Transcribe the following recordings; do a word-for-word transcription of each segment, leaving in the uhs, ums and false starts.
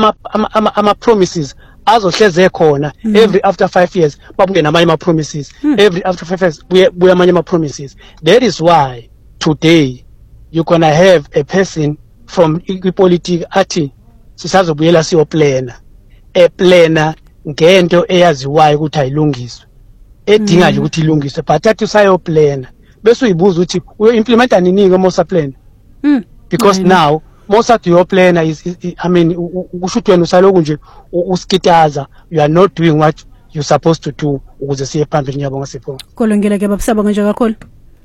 ama ama ama promises azohleze khona mm. every after five years babuke namanye ama promises mm. every after five years buye buye amanye ama promises. That is why today you're gonna have a person from ipolitiki athi sisazobuyela siyoplana e plana ngento eyaziwayo ukuthi ayilungiswe edinga nje ukuthi ilungiswe but athi usayoplana bese uyibuza ukuthi uyo implementa nini ke mosa plan mm. because yeah, now most of your plan is, is, is I mean ukushuthi wena usaloku nje uskitaza, you are not doing what you're supposed to do ukuze siye phambili. Ngiyabonga Sipho. Kolongela ke babusaba nje kakhulu.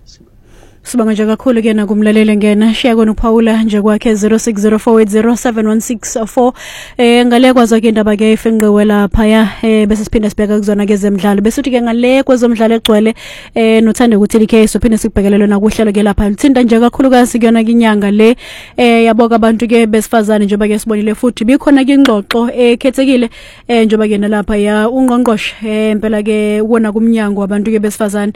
Sibanga nje kakhulu ke nakumlalele ngena share kona uPaula nje kwakhe zero six zero four eight zero seven one six four eh ngale kwazo ke indaba ke ifenqiwe lapha ya eh bese siphinda sibheka kuzona ke zemidlalo bese uthi ke ngale kwezomdlalo egcwele eh nothanda ukuthi likhe sophinde sikubhekelele na kuhlelo ke lapha lithinta nje kakhulu kazi kuyona ke inyanga le eh yaboka abantu ke besifazane njengoba ke sibonile futhi bikhona ke ingxoxo ekhethekile eh njengoba ke nalapha ya ungqongqoshe eh impela ke ubona kumnyango abantu ke besifazane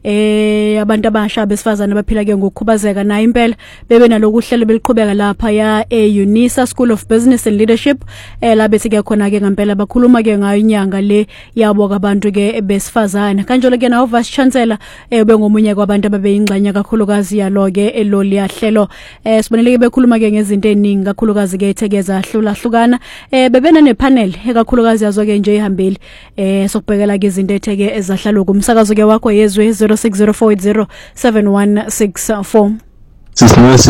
eh abantu abasha besifazane baphila ke ngokukhubazeka na impela bebe naloku hlelo beliqhubeka lapha ya eUnisa School of Business and Leadership eh labethi ke khona ke ngempela bakhuluma ke ngayo inyanga le yabo abantu ke besifazana kanjalo ke na Vice Chancellor eh bengomunye kwabantu ababeyingxanya kakhulukazi yaloke eloli yahlelo eh sibonile ke bekhuluma ke ngezinto eziningi kakhulukazi ke ethekeza hlula hlukana eh bebena nepanel ekakhulukazi yazo ke nje ihambile eh sokubhekela ke izinto etheke ezahlalo kumsakazo ke wakho yezwe zero six zero four eight zero seven one six four. Sisimasi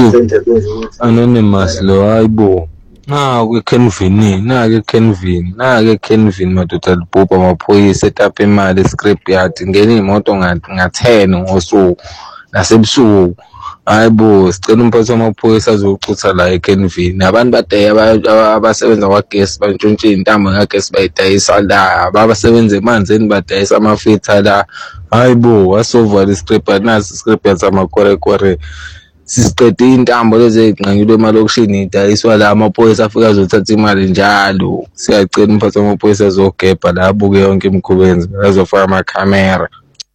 anonymous lo hayibo na ke Kenvin na ke Kenvin na ke Kenvin madoda libhubha amaphoyisa etapa imali script yathi ngene imoto nga ten ngosuku nasebusuku hayibo sicela umphathi wamaphoyisa azochutha la eKenvin abantu bade abasebenza kwaGesi bantshontshe intambo kaGesi bayidayisa la abasebenza emanzini badayisa amafitha la hayibo wasova script nasi script yazamakore kore sisiqede intambo lezi ezinqanyulwe emalokishini idayiswa la amaphoyisa afika azothatha imali njalo siyacela umphathi wamaphoyisa azogebha la abuke yonke imikhubenzi azofaka ama-camera.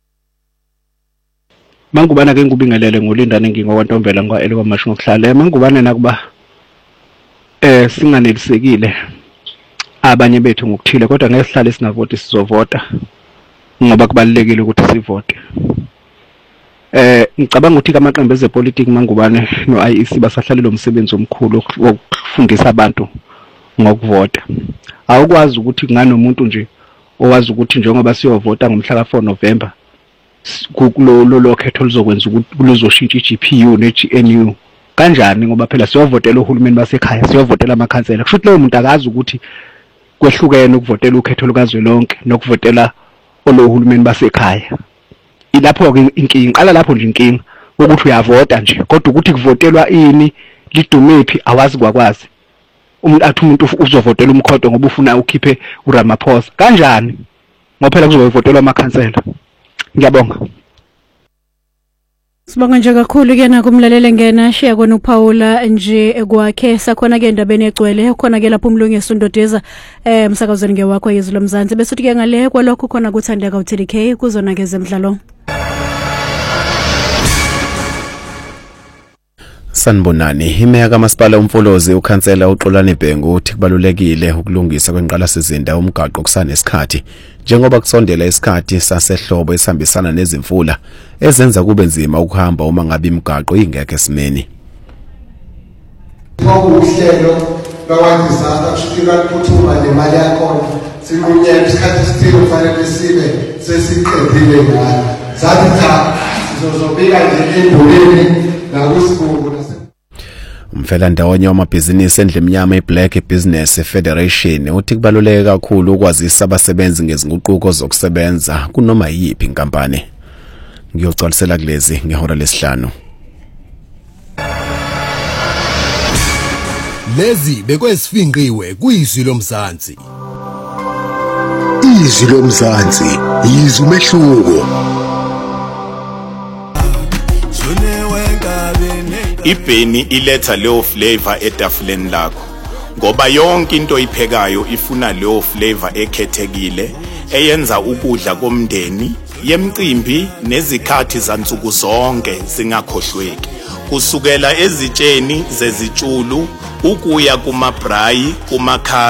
Mangubana ke ngubingelele ngolindane ngingokwantombela ngwaele kwamasho ngokuhlala mangubana nakuba eh singanelisekile abanye bethu ngokuthile kodwa ngeke sihlale singavoti sizovota ngoba kubalekile ukuthi sivote. Eh ngicabanga ukuthi amaqembu ezepolitiki mangubane no I E C basahlalelo umsebenzi omkhulu wokufundisa abantu ngokuvota. Awukwazi ukuthi kungani umuntu nje owazi ukuthi njengoba siyovota ngomhla ka four November kulo lo khetho lizokwenza ukuthi kulozoshintsha iG P U neG N U kanjani ngoba phela siyovotela uhulumeni basekhaya siyovotela amakhansela kusho ukuthi lo muntu akazi ukuthi kwehlukene ukuvotela ukhetho lukazwelonke nokuvotela olo uhulumeni basekhaya. Ilapho ke inkinga qala lapho nje inkinga ukuthi uyavota nje kodwa ukuthi kuvotelwa ini lidumephi awazi kwakwazi umuntu athi umuntu uzovotela umkhodo ngoba ufuna ukhiphe uRamaphosa kanjani ngoba phela kuzovotelwa amakhansela. Ngiyabonga. Sibonga nje kakhulu ke nakumlalele ngena share kona uPaula nje kwakhe sakhona ke endabeni egcwele khona ke lapho umlungisi uNdodeza eh umsakazweni ngewakho yezwe lomzansi bese uthi ke ngale kwalokho khona kuthandeka u T D K kuzona ke zemidlalo. Sanibonani imeya kaMasipala uMfolozi ukhansela uXolani Bhengu uthi kubalulekile ukulungisa kwenqala sizinda umgaqo kusanesikhathi njengoba kusondela isikhathi sasehlobo esihambisana nezimvula ezenza kube nzima ukuhamba uma ngabe imigaqo ingekho esimeni. Ngokuhlelo lwadisaster kushika kuphuthuma nemali yakho sinqunyela isikhathi sithile kufanele sibe sesiqedile ngayo. Sathi cha sizozobika nje endoleni nakusibuku. Umfela ndawonye wamabhizinisi endlemnyama iBlack Business Federation uthi kubaluleke kakhulu ukwazisa abasebenzi ngezinguquko zokusebenza kunoma yiphi inkampani. Ngiyocwalisela kulezi ngehora lesihlanu. Lezi bekwesifinqiwe kuyizwi lomzansi. Izwi lomzansi yizwi umehluko. Ibheni iletha leyo flavor etafuleni lakho ngoba yonke into oyiphekayo ifuna leyo flavor ekhethekile eyenza ukudla komndeni yemcimbi nezikhathi zansuku zonke singakhohlweki kusukela ezitsheni zezitshulu ukuya kumabrayi kumakha